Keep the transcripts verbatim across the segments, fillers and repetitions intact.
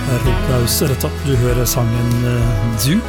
Roklaus Retta, du hører sangen Du.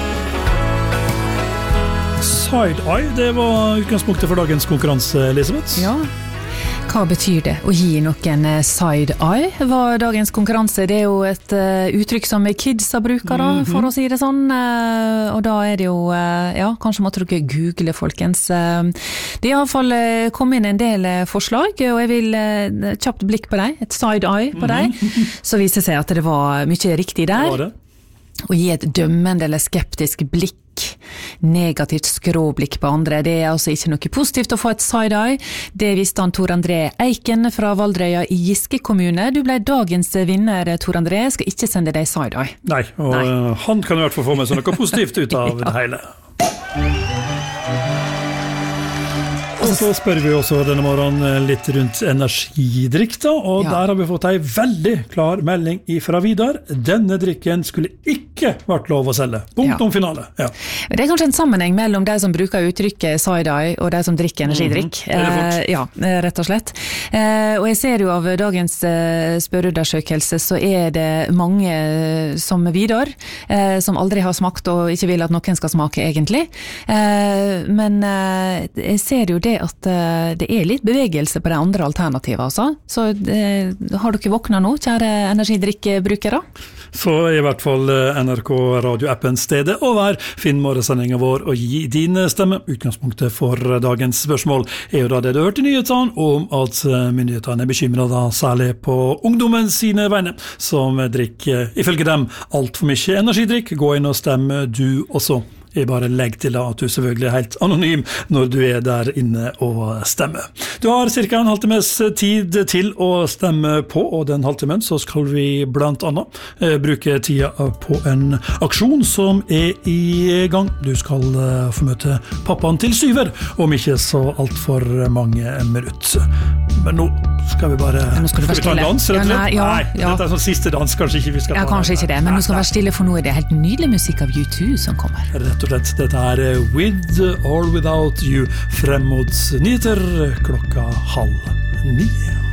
Side Eye, det var utgangspunktet for dagens konkurranse, Elisabeth. Ja, hva betyr det å gi noen side eye? Var dagens konkurranse, det er jo et uh, uttrykk som kidsa bruker da, for å si det sånn, uh, og da er det jo, uh, ja, kanskje måtte dere google, folkens. Uh, det er i alle fall uh, kommet inn en del uh, forslag, og jeg vil uh, kjapt blikk på deg, et side eye på deg, så viser det seg at det var mye riktig der. Det var det. Å gi et dømmende eller skeptisk blikk, negativt skråblikk på andre, det er altså ikke noe positivt å få et side-eye. Det visste han Tor André Eiken fra Valdrøya i Giske kommune. Du ble dagens vinner, Tor André. Jeg skal ikke sende deg side-eye. Nei, og Nei. Han kan i hvert fall få med seg noe positivt ut av ja. Det hele. Og så spør vi også denne morgenen litt rundt energidrikk da, og ja. Der har vi fått en veldig klar melding fra Vidar. Denne drikken skulle ikke vært lov å selge. Punktum ja. Finale. Ja. Det er kanskje en sammenheng mellom de som bruker uttrykket side-eye og de som drikker energidrikk. Mm-hmm. Eh, ja, rett og slett. Eh, og jeg ser jo av dagens eh, spørreundersøkelse så er det mange som Vidar, eh, som aldri har smakt og ikke vil at noen skal smake egentlig. Eh, men eh, jeg ser jo det at uh, det er litt bevegelse på de andre alternativer altså. Så uh, har dere våknet nå, kjære energidrikkbrukere? Så i hvert fall N R K radioappen stedet å være. Finn morgensendingen vår og gi din stemme. Utgangspunktet for dagens spørsmål er jo da det du hørte i nyhetene om at myndighetene er bekymret da, særlig på ungdommen sine vegne, som drikker, ifølge dem, alt for mye energidrikk. Gå inn og stemme du også. Jeg bare legg til at du selvfølgelig er helt anonym når du er der inne og stemmer. Du har cirka en halvtimes tid til å stemme på, og den halvtimen så skal vi blant annet eh, bruke tida på en aksjon som er i gang. Du skal eh, få møte pappaen til syver, om ikke så alt for mange minutter. Men nå skal vi bare ja, skal skal vi ta en dans, rett og slett? Ja, nei, ja, nei, ja. Dette er sånn siste dans, kanskje ikke vi skal ta. Ja, kanskje ikke det, men nå skal vi være stille, for nå er det helt nydelig musikk av U to som kommer. Rett og slett, dette er With or Without You, frem mot nyheter klokka halv ni.